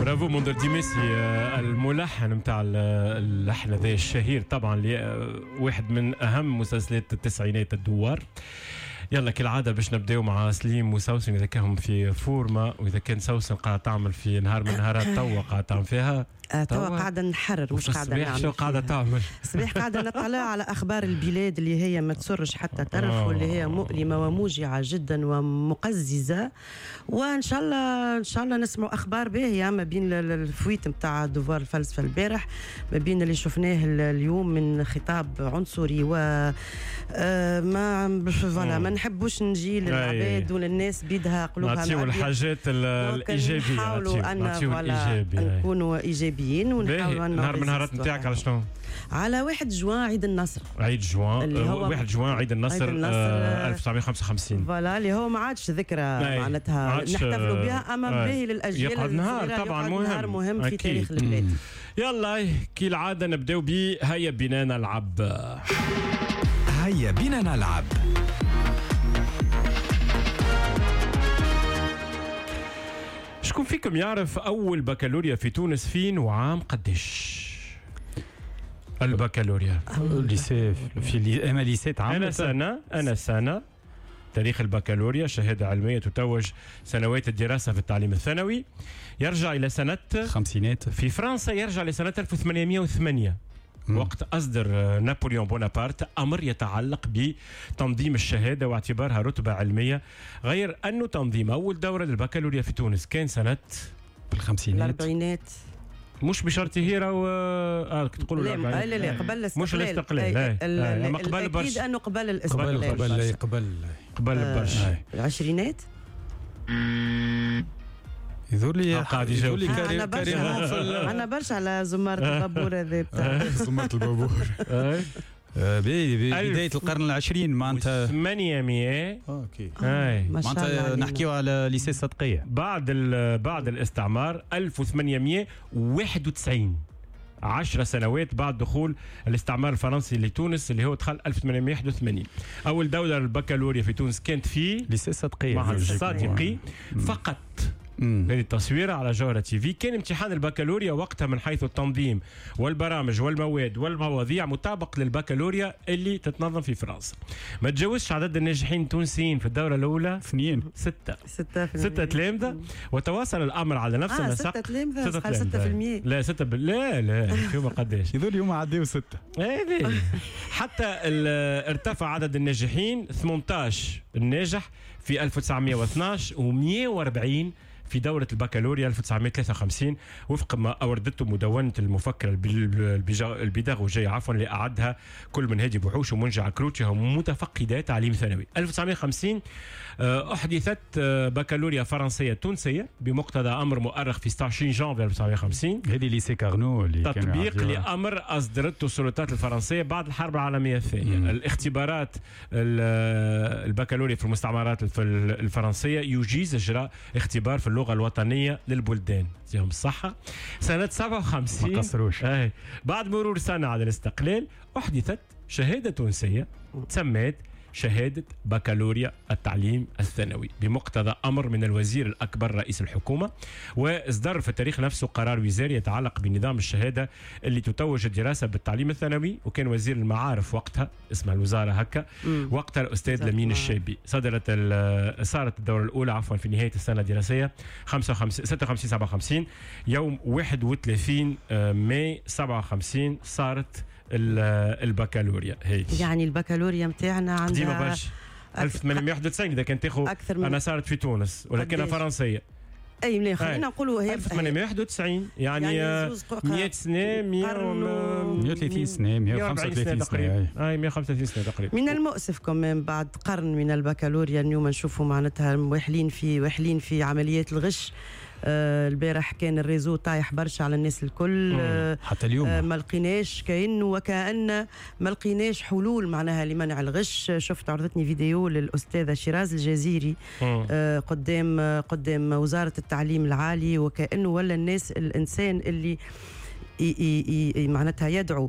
برافو منذر ديميسي الملحن متاع اللحن ذا الشهير طبعا واحد من اهم مسلسلات التسعينات الدوار. يلا كالعاده باش نبداو مع سليم وسوسن اذا كانهم في فورما، واذا كان سوسن قاعده تعمل في نهار من النهارات توا قاعده تعمل فيها توا قاعده نحرر مش قاعده نعمل. شو قاعده تعمل؟ الصباح قاعده نطلع على اخبار البلاد اللي هي ما تسرش حتى طرف واللي هي مؤلمه وموجعه جدا ومقززه، وان شاء الله نسمعوا اخبار باهيه ما بين الفويت نتاع دوفوار الفلسفه البارح، ما بين اللي شفناه اليوم من خطاب عنصري و ما نحبوش نجي للعباد وللناس بيدها قلوبها نعطيو الحاجات الايجابيه، نحاولوا ان نكونوا ايجابيين ونحاولوا نهار من نهارات نتاعك على شنو؟ على 1 جوان عيد النصر. عيد جوان 1 جوان عيد النصر 1955 فوالا اللي هو ما عادش ذكرى معناتها نحتفلوا بها، اما باهي للاجيال يقعد نهار طبعا نهار مهم في تاريخ البلاد. يلا كالعاده نبداو ب هيا بينا نلعب. هيا بينا نلعب. شكون فيكم يعرف أول بكالوريا في تونس فين وعام قديش؟ البكالوريا الليسي في انا ليسي تعمل أنا سنة تاريخ البكالوريا شهادة علمية تتوج سنوات الدراسة في التعليم الثانوي، يرجع إلى سنة خمسينات. في فرنسا يرجع لسنة 1808 وقت أصدر نابليون بونابرت أمر يتعلق بتنظيم الشهادة واعتبارها رتبة علمية، غير أنه تنظيم أول دورة للبكالوريا في تونس كان سنة بالخمسينات الأربعينات، مش بشرط هيرة تقولوا لا قبل الاستقلال، مش الاستقلال أما قبل برش، أكيد أنه قبل الاستقلال قبل برش العشرينات. يذول لي قاعد يجاوب انا برشا على زمارة البابور هذا بتاع زمارة البابور بداية القرن العشرين معناتها 800. اوكي معناتها نحكيو على ليسي الصدقية بعد الاستعمار 1891، 10 سنوات بعد دخول الاستعمار الفرنسي لتونس اللي هو دخل 1881. أول دولة البكالوريا في تونس كانت في ليسي الصدقية مع الصادقي فقط. هذه التصويرة على جوهرة تي في. كان امتحان البكالوريا وقتها من حيث التنظيم والبرامج والمواد والمواضيع مطابق للبكالوريا اللي تتنظم في فرنسا. ما تجاوزش عدد الناجحين التونسيين في الدورة الأولى 6 تلامذة، وتواصل الأمر على نفس النسق 6 تلامذة 6%. لا 6 لا شو ما قداش يذول اليوم عديوا 6 حتى ارتفع عدد الناجحين 18 الناجح في 1912 و140 في دورة البكالوريا 1953 وفق ما أوردته مدونة المفكر البيداغوجية اللي أعدها كل من هادي بوحوش ومنجع عكروتي هم متفقدي تعليم ثانوي. 1950 أحدثت بكالوريا فرنسية تونسية بمقتضى أمر مؤرخ في 26 جانفي 1950. هذه ليسي كارنو اللي تطبيق لأمر أصدرته السلطات الفرنسية بعد الحرب العالمية الثانية. الاختبارات البكالوريا في المستعمرات الفرنسية يجيز إجراء اختبار في اللغة الوطنية للبلدان يوم الصحة. سنة 57 ما قصروش. بعد مرور سنة على الاستقلال أحدثت شهادة تونسية تسميت شهادة بكالوريا التعليم الثانوي بمقتضى أمر من الوزير الأكبر رئيس الحكومة، وإصدر في التاريخ نفسه قرار وزاري يتعلق بنظام الشهادة اللي تتوج الدراسة بالتعليم الثانوي، وكان وزير المعارف وقتها اسمها الوزارة هكا وقتها الأستاذ لمين الشابي. صارت الدورة الأولى في نهاية السنة الدراسية 56 يوم 31 ماي 57 صارت البكالوريا. هيك يعني البكالوريا متاعنا عندها ديما باش 1891 اذا كانت تاخذ. انا صارت في تونس ولكنها فرنسيه. اي مليح خلينا نقولوا هي 1891 يعني 100 سنه 130 سنه 135 سنه 135 سنه تقريبا. من المؤسف كمان بعد قرن من البكالوريا اليوم نشوفوا معناتها واحلين في عمليات الغش. البارح كان الريزو طايح برشا على الناس الكل. حتى اليوم ما لقيناش وكأن ما لقيناش حلول معناها لمنع الغش. شفت عرضتني فيديو للأستاذة شيراز الجزيري قدام وزارة التعليم العالي، وكأنه ولا الناس الإنسان اللي معناتها يدعو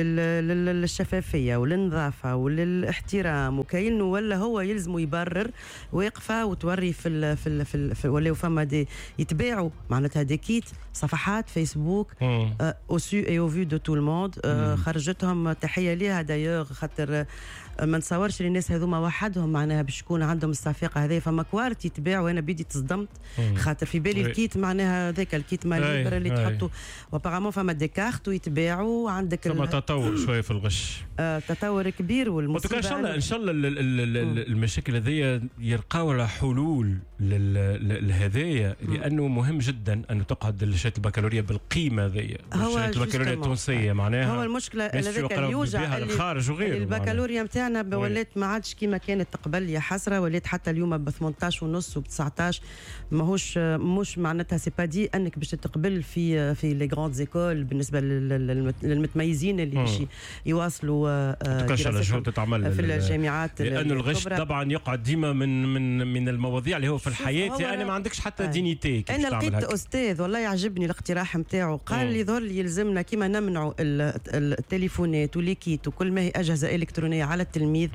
للشفافيه وللنظافه وللاحترام، وكأنه ولا هو يلزم يبرر واقفه وتوري في ولا فما دي يتباعوا معناتها دي كيت صفحات فيسبوك او سو اي او فيو دو تو الموند. خرجتهم تحيه ليها دايوغ، خاطر ما نتصورش الناس هذوما وحدهم معناها باش يكون عندهم الصفيقه هذه، فما كوارت يتباع. وانا بدي تصدمت خاطر في بالي الكيت معناها هذاك الكيت ماليبر اللي تحطوا، وابارامون فما دي كارت ويتباعوا. عندك ثم تطور شويه في الغش، تطور كبير. والمصيبه ان شاء الله المشاكل هذه يلقاو لها حلول لهذايا، لانه مهم جدا انه تقعد الشهاده البكالوريا بالقيمه هذه، الشهاده البكالوريا التونسيه معناها هو المشكله هذاك اللي يوجع الخارج وغيره. البكالوريا نتاعنا ولات ما عادش كيما كانت قبل، يا حسره. ولات حتى اليوم ب 18 ونص وب 19 ماهوش مش معناتها سي با دي انك باش تقبل في لي غراند زيكول بالنسبه للمتميزين اللي باش يواصلوا دراستهم تتعمل في الجامعات، لانه الغش طبعا يقعد ديما من المواضيع اللي هو في الحياه، يعني ما عندكش حتى دينيتي. انا لقيت استاذ والله يعجبني الاقتراح نتاعو، قال لي ظل يلزمنا كيما نمنعوا التليفونات وليكيت وكل ما هي اجهزه الكترونيه على التلميذ،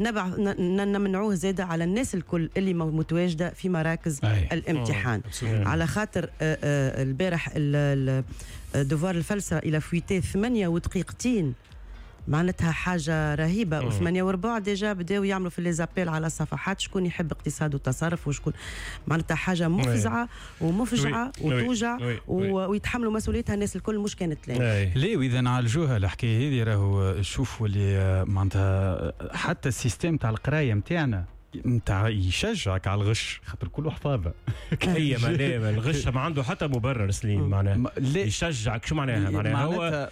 نمنعوه زاده على الناس الكل اللي متواجده في مراكز الامتحان. على خاطر البارح دوفوار الفلسفه الى فويتي 8 ودقيقتين، معناتها حاجه رهيبه. و8 ديجا بداوا يعملوا في لي زابيل على الصفحات شكون يحب اقتصاد وتصرف وشكون، معناتها حاجه مفزعه ومفجعه وتوجع ويتحملوا مسؤوليتها الناس الكل، مش كانت ليه. واذا نعالجوها الحكايه هذه راهو شوفوا اللي معناتها حتى السيستم تاع القرايه نتاعنا نتاع يشجعك على الغش، خاطر كله حفاظه. هي ما الغش ما عنده حتى مبرر سليم، معناها يشجعك. شو معناها هو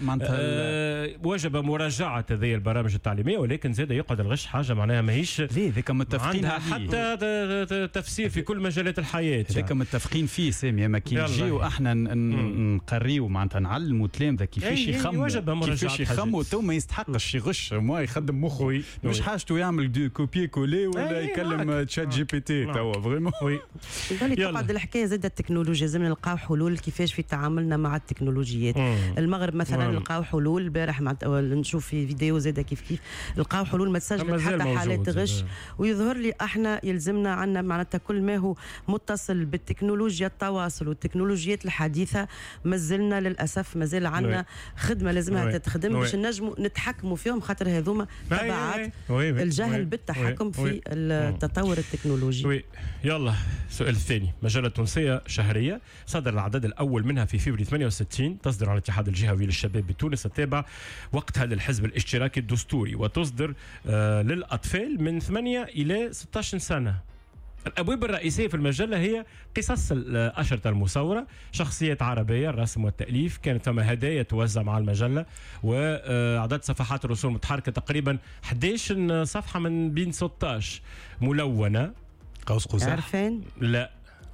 وجب مراجعه هذه البرامج التعليميه، ولكن زاد يقعد الغش حاجه معناها ماهيش ذيك متفقين حتى تفسير في كل مجالات الحياه. ذيك متفقين فيه سامي، ما كي نجيو احنا نقريو معناتها نعلموا تلامذه كيفاش يخموا تو ما يستحقش يغش، ما يخدم مخه، مش حاجته يعمل دو كوبي كولي ولا يكلم تشات جي بي تي توا فريمون. تقعد الحكايه زاد التكنولوجيا، لازم نلقاو حلول كيفاش في تعاملنا مع التكنولوجيات. المغرب مثلا لقاو حلول، البارح نشوف في فيديو زاد كيف لقاو حلول ما تسجل حتى حالات غش. ويظهر لي احنا يلزمنا عندنا معناتها كل ما هو متصل بالتكنولوجيا التواصل والتكنولوجيات الحديثه، مازلنا للاسف مازال عندنا خدمه لازمها تتخدم باش نجموا نتحكموا فيهم، خاطر هذوما تبعات الجهل بالتحكم في التطور التكنولوجي. يلا السؤال الثاني. مجلة تونسية شهرية صدر العدد الأول منها في فبراير 68، تصدر عن الاتحاد الجهوي للشباب بتونس التابع وقتها للحزب الاشتراكي الدستوري، وتصدر للأطفال من 8 إلى 16 سنة. الأبواب الرئيسية في المجلة هي قصص الأشرطة المصورة، شخصيات عربية، الرسم والتأليف. كانت ثم هدايا توزع مع المجلة، وعدد صفحات الرسوم المتحركة تقريبا 11 صفحة من بين 16 ملونة. قوس قزح عارفين؟ لا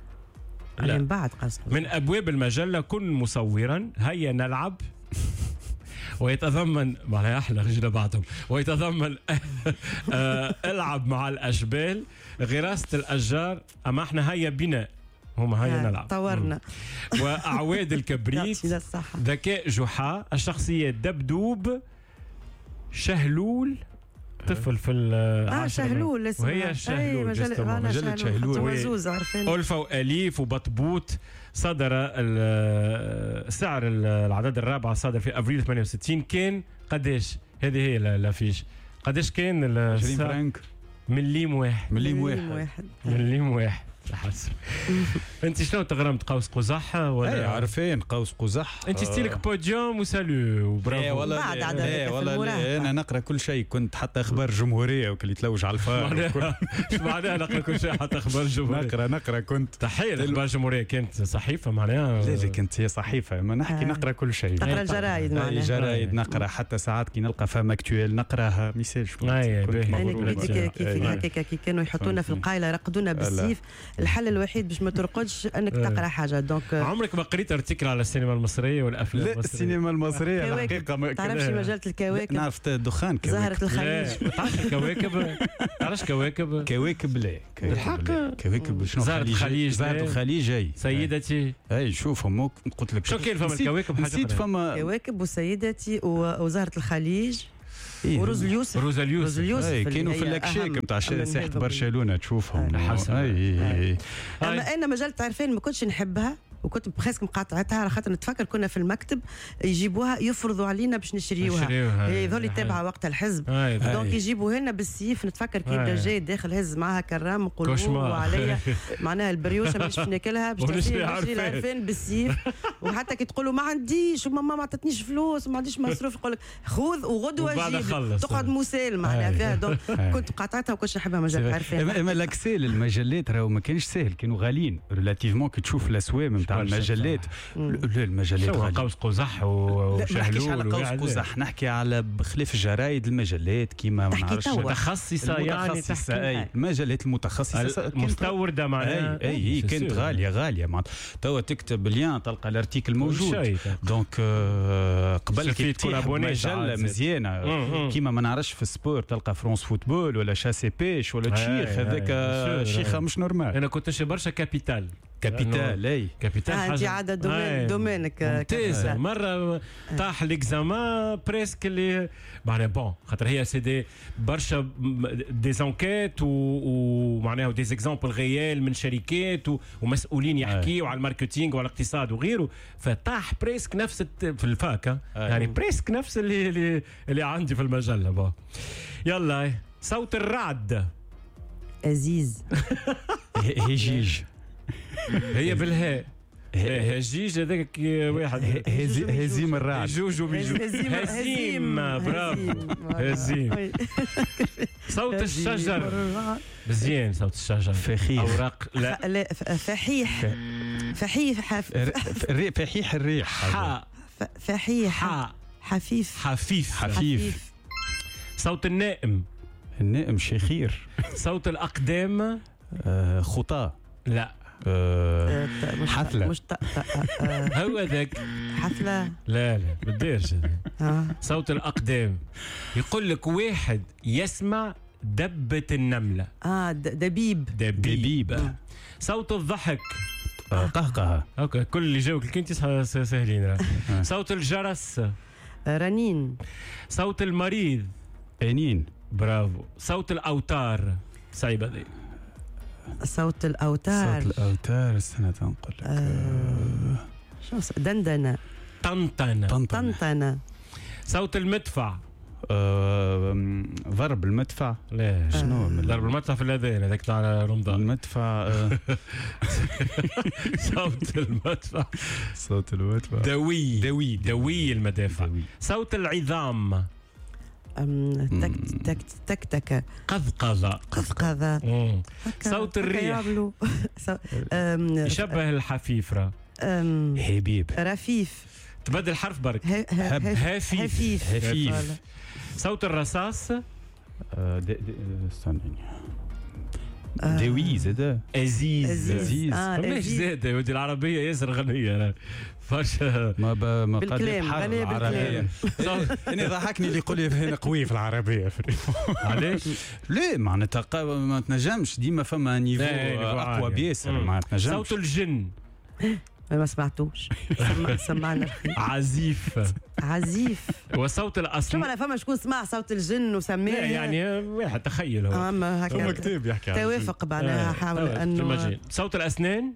من بعد قوس قزح. من أبواب المجلة كن مصورا، هيا نلعب، ويتضمن معناها احلى رجل بعضهم، ويتضمن العب مع الاشبال، غراسه الاشجار، اما احنا هيا بناء، هما هيا نلعب طورنا واعواد الكبريت، ذكاء جحا، الشخصيات دبدوب، شهلول، طفل في شهلول اسمها، وهي شهلول، مجلة شهلول، ألفة وأليف وبطبوط. صدر سعر العدد الرابع صادر في أبريل 68 كان قداش؟ هذه هي الافيش، قداش كان 20 فرنك، مليم واحد. حسب. انت شنو تغرمت قوس قزح ولا عارفين قوس قزح؟ انت ستيلك بوديوم وسالو وبرافو. والله انا نقرا كل شيء، كنت حتى اخبار جمهوريه وكل يتلوج على الفار. ايش معناها نقرا كل شيء حتى اخبار جمهوريه؟ نقرا كنت تحيه الاخبار الجمهوريه كانت صحيفه معناها. لا كنت هي صحيفه، ما نحكي نقرا كل شيء، تقرا الجرايد معناها، الجرايد نقرا حتى ساعات كي نلقى فام اكتويل نقراها ميساج. كيف هكاك كي كانوا يحطونا في القايله يرقدونا بالسيف الحل الوحيد باش ما ترقدش انك تقرا حاجه. دونك عمرك ما قريت ارتيكل على السينما المصريه والافلام لا السينما المصريه الحقيقه ما تعرفش مجله الكواكب؟ نعرف الدخان زهره الخليج. تعرف الكواكب؟ تعرفش كواكب لا بالحق كواكب شنو زهره الخليج زهره الخليج جاي سيدتي اي شوفهم قلت لك شو كاين فما الكواكب نسيت فما كواكب وسيدتي وزهره الخليج وروز اليوسف. روز اليوسف كانوا في الاكشيك نتاع ساحه برشلونه تشوفهم حسن. اما انا مجله عرفان ما كنتش نحبها وكنت بخيسك مقاطعتها على خاطر نتفكر كنا في المكتب يجيبوها يفرضوا علينا باش نشريوها. هذول تابعه وقت الحزب دونك يجيبوها لنا بالسيف. نتفكر كي بدا جاي داخل هز معاها كرام قلوب وعليا معناها البريوشه مش ناكلها باش نشري العرفان بالسيف. وحتى كي تقولوا ما عنديش وماما ما عطتنيش فلوس وما عنديش مصروف يقول لك خذ وغدوه جيب تقعد مسال معناها فيها. دونك كنت قاطعتها وكنتش نحبها مجله عرفان. اما الاكسيل المجلات راهو ما كانش ساهل كانوا غاليين ريلاتيفمون كي تشوف الاسواق نتاع المجلات. لا المجلات غالية. قوس قزح وشهلول. ما نحكيش على قوس قزح نحكي على بخلاف الجرايد المجلات كيما ما نعرفش متخصصة يعني المجلات المتخصصة مستوردة معناها اي كانت غالية معناتها توا تكتب ليان تلقى الارتيكل موجود. دونك قبل كي تكون مجلة مزيانة كيما ما نعرفش في السبور تلقى فرونس فوتبول ولا شاسي بيش ولا تشيخ هذاك شيخة مش نورمال. انا كنت برشا كابيتال اي كابيتال انت عاده دومينك ممتاز. مره طاح ليكزامان بريسك اللي معناها بون خاطر هي سي دي برشا دي زانكيت ومعناها دي زيكزامبل غيال من شركات ومسؤولين يحكيوا على الماركتينغ وعلى الاقتصاد وغيره. فطاح بريسك نفس في الفاكهه يعني بريسك نفس اللي عندي في المجله بون. يلا صوت الرعد عزيز هجيج هي بالهاء هجيج هذاك واحد هزيم الرعد جوجو بيجو هزيم برافو هزيم. صوت الشجر مزيان صوت الشجر فخيخ اوراق لا فحيح فحيح فحيح الريح فحيح حفيف. صوت النائم شخير. صوت الأقدام خطا لا حفلة مش هو ذاك حفلة لا بديرش. صوت الأقدام يقول لك واحد يسمع دبة النملة دبيب. صوت الضحك قهقه. اوكي كل اللي جاوك كنت سهلين. صوت الجرس رنين. صوت المريض انين. برافو. صوت الأوتار صعيبة ذي. صوت الأوتار استنى تنقل شو دندنة طنطنة. صوت المدفع ضرب المدفع. لا شنو ضرب المدفع في الاذان هذاك تاع رمضان المدفع. صوت المدفع دوي المدافع. صوت العظام تكتكة قذقذة. صوت الريح يشبه الحفيف هبيب. رفيف تبدل حرف برك هفيف. صوت الرصاص استنى دوي زاد عزيز ماش زاد يا ودي العربيه ياسر غنيه فرشة ما قد حرب العربيه. انا ضحكني اللي يقول لي هنا قوي في العربيه. علاش؟ لا معناتها ما تنجمش ديما فما نيفو اقوى بياسر ما تنجمش. صوت الجن ما سمعتوش سمعنا عزيف. وصوت الأصنام. شوف انا فما شكون سمع صوت الجن وسماه يعني واحد تخيل هو هكا كتاب يحكي على توافق معناها حاول انه صوت الأسنان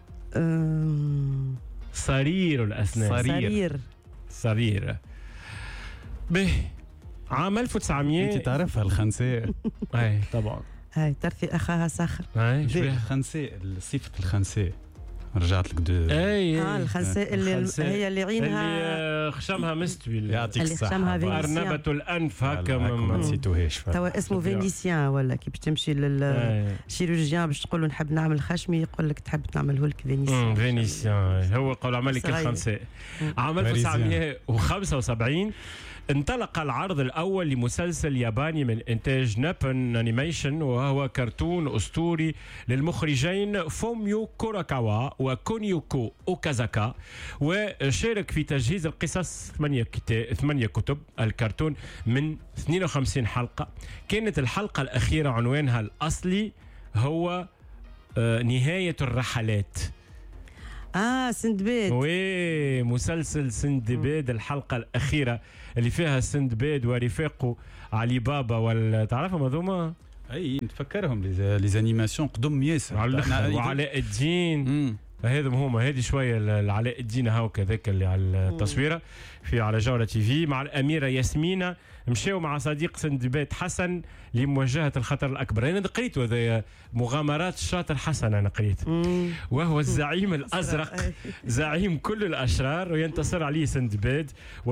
صرير الأسنان صرير به عام 1900. انت تعرفها الخنساء. اي طبعا هاي ترثي اخاها صخر. الخنساء صفة الخنساء رجعت لك دو الخنساء اللي هي اللي عينها اللي خشمها مستوي يعطيك الصحة. أرنبة الأنف هكا ما نسيتوهاش. توا اسمه فينيسيان ولا كي باش تمشي للشيروجيان باش تقول له نحب نعمل خشمي يقول لك تحب تعمله لك فينيسيان هو قول عمل لك الخنساء. عام 1975 انطلق العرض الأول لمسلسل ياباني من إنتاج نابن أنيميشن، وهو كرتون أسطوري للمخرجين فوميو كوراكاوا وكونيوكو أوكازاكا، وشارك في تجهيز القصص 8 كتب. الكرتون من 52 حلقة. كانت الحلقة الأخيرة عنوانها الأصلي هو نهاية الرحلات. سندباد. وي مسلسل سندباد، الحلقة الأخيرة اللي فيها سندباد ورفاقه علي بابا تعرفهم هذوما؟ اي نتفكرهم لي زانيماسيون قدم ياسر وعلاء الدين. هذم هذه شويه العلاء الدين هاو كذاك اللي على التصويره في على جوله تي في مع الاميره ياسمينه، مشاو مع صديق سندباد حسن لمواجهه الخطر الاكبر. انا قريت هذا مغامرات الشاطر حسن، انا قريت، وهو الزعيم الازرق زعيم كل الاشرار، وينتصر عليه سندباد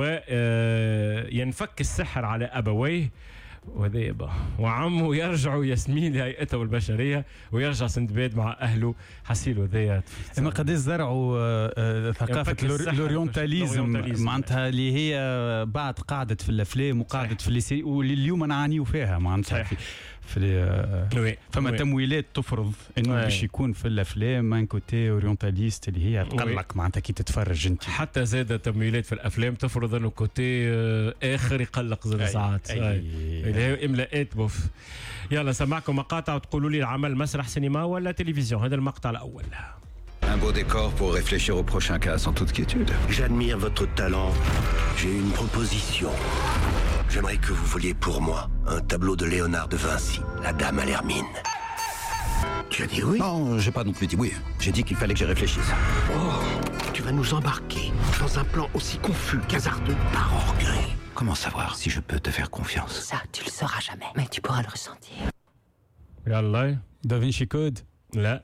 وينفك السحر على ابويه وذيبة وعمه، يرجع ياسمين لهيئته البشرية، ويرجع سندباد مع أهله حسيل وذيات. ما قديش زرعوا ثقافة الأورينتاليزم معناتها اللي هي بعد قاعدة في الأفلام وقاعدة في الليسي واليوم نعانيو فيها معناتها فما تمويلات تفرض انه باش يكون في الافلام ان كوتي اورينتاليست اللي هي تقلق معناتها كي تتفرج انت. حتى زاد تمويلات في الافلام تفرض انه كوتي اخر يقلق زاد ساعات اللي هي املاءات بوف. يلا سمعكم مقاطع وتقولوا لي العمل مسرح سينما ولا تلفزيون. هذا المقطع الاول. Un beau décor pour réfléchir au prochain cas sans toute quiétude. J'admire votre talent. J'ai une proposition. J'aimerais que vous voliez pour moi un tableau de Léonard de Vinci, La Dame à l'Hermine. Tu as dit oui? Non, j'ai pas non plus dit oui. J'ai dit qu'il fallait que j'y réfléchisse. Oh, tu vas nous embarquer dans un plan aussi confus qu'hasardeux par orgueil. Comment savoir si je peux te faire confiance? Ça, tu le sauras jamais, mais tu pourras le ressentir. يلا دافنشي كود. لا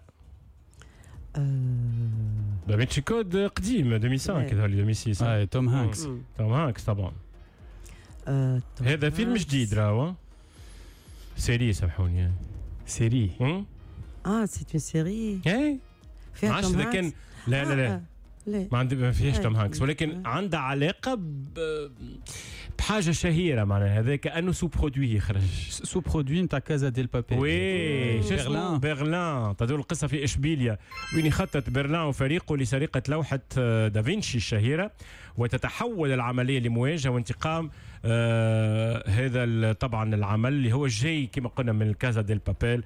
دافنشي كود قديم 2005 كذا 2006. توم هانكس. توم هانكس طبعا. هذا فيلم جديد راهو سيري سامحوني سيري سي اون سيري فيها توم هانكس. كان لا ما فيهاش توم هانكس، ولكن عندها علاقه بحاجه شهيره معناها. هذا كانه سو برودوي يخرج سو برودوي نتاع كازا ديل بابيل. وي برلين تدور القصه في اشبيليا، وين يخطط برلين وفريقه لسرقه لوحه دافنشي الشهيره، وتتحول العمليه لمواجهه وانتقام هذا طبعا العمل اللي هو جاي كما قلنا من كازا ديل بابيل.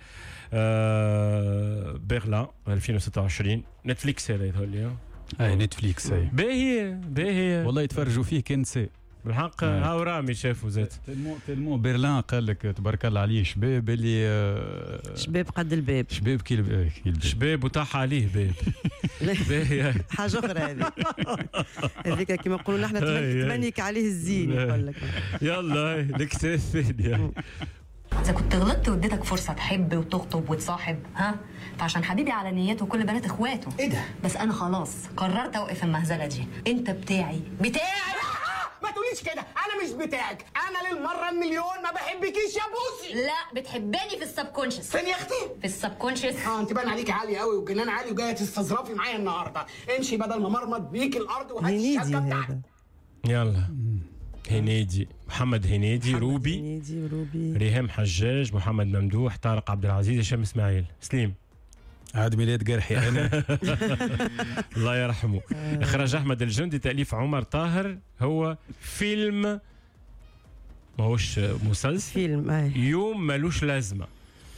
برلين 2026 نتفليكس هذا يظهر نتفليكس باهي والله يتفرجوا فيه كنسي بالحق. هاو رامي شافوا زاد تلمو برلين قال لك تبارك الله عليه شباب اللي شباب قد الباب، شباب كي الباب شباب وطاح عليه باب. حاجه اخرى هذه هذيك كما نقولوا نحن تمنيك عليه الزين يقول لك. يلا الكتاب الثانيه. إذا كنت غلطت واديتك فرصة تحب وتخطب وتصاحب فعشان حبيبي على نيته وكل بنات اخواته. ايه ده؟ بس أنا خلاص قررت أوقف المهزلة دي. أنت بتاعي. ما تقوليش كده، أنا مش بتاعك، أنا للمرة المليون ما بحبكيش يا بوسي. لا بتحبني في السبكونشس. فين يا أختي؟ في السبكونشس. أنت باين عليكي عالية قوي وجنان عالي وجاية تستظرفي معايا النهاردة. امشي بدل ما مرمط بيك الأرض وهاتي الشبكة بتاعتك. يلا هنيدي، محمد هنيدي، روبي ريهام حجاج، محمد ممدوح، طارق عبد العزيز، هشام اسماعيل، سليم. عيد ميلاد جرحي انا. الله يرحمه. اخراج احمد الجندي، تاليف عمر طاهر. هو فيلم ماهوش مسلسل، فيلم يوم ملوش لازمه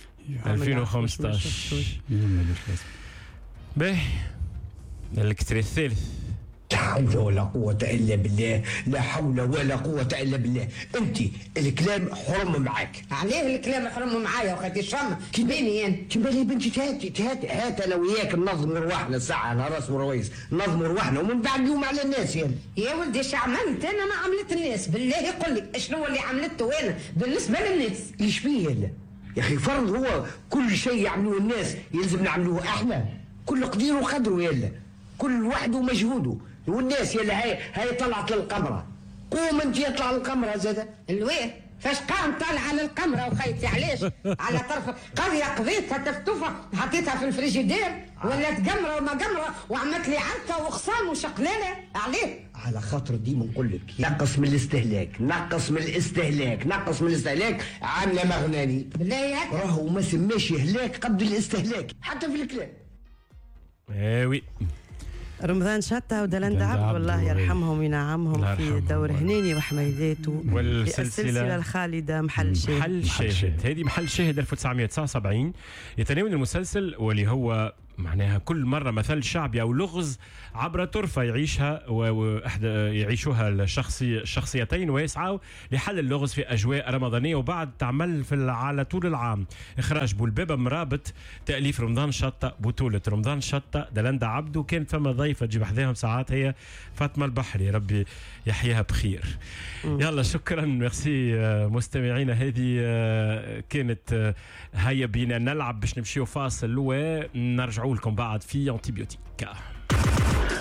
2015. يوم ملوش لازمه. باهي الكتري الثالث. لا حول ولا قوة إلا بالله، لا حول ولا قوة إلا بالله. أنت الكلام حرم معاك. عليه الكلام حرم معايا وخدي الشم كيباني يعني كيباني بنتي. هات أنا وياك ننظم رواحنا ساعة على راس ورويس، ننظم رواحنا ومن بعد اليوم على الناس يعني. يا ولدي ايش عملت؟ أنا ما عملت الناس، بالله يقول لك شنو اللي عملته أنا بالنسبة للناس. إيش فيه يلا يا أخي؟ فرض هو كل شيء يعملوه الناس يلزم نعملوه إحنا، كل قدير وقدره يلا، كل واحد ومجهوده. والناس يلا هاي طلعت للقمرة، قوم انت يطلع القمرة زاده. الويه فاش قام طالع على القمره وخيتي علاش على طرف قضيه قضيتها تفتفه حطيتها في الفريجيدير ولات قمره وما قمره وعملت لي عركه وخصام وشقلاله عليه. على خاطر ديما نقول لك نقص من الاستهلاك نقص من الاستهلاك نقص من الاستهلاك. عامله مغناني بالله راهو ما سماش هلاك قبل الاستهلاك حتى في الكلام. وي رمضان شطة ودلند عبد والله يرحمهم وينعمهم في دور هنيني وحميداته والسلسلة الخالدة محل شاهد. هذه محل شاهد 1979 يتناول المسلسل واللي هو معناها كل مرة مثل شعبي أو لغز عبر طرفة يعيشوها الشخصيتين ويسعوا لحل اللغز في أجواء رمضانية وبعد تعمل على طول العام. إخراج بولبابة مرابط، تأليف رمضان شطة، بطولة رمضان شطة، دلندا عبدو. كانت فما ضيفة تجيب حذاهم ساعات هي فاطمة البحري ربي يحييها بخير. يلا شكرا ميرسي مستمعينا. هذه كانت هيا بينا نلعب باش نمشيو فاصل ونرجعوا لكم بعد في أنتيبيوتيك.